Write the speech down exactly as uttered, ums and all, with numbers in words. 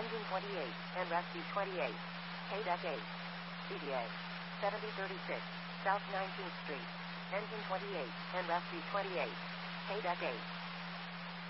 Engine twenty-eight, and rescue twenty-eight. K eight. C D A. seventy thirty-six, South nineteenth Street. Engine twenty-eight, and rescue twenty-eight. K eight.